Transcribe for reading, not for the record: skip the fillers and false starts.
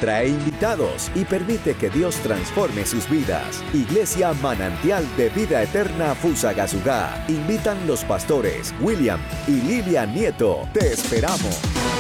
trae invitados y permite que Dios transforme sus vidas. Iglesia Manantial de Vida Eterna Fusagasugá. Invitan los pastores William y Lilia Nieto. Te esperamos.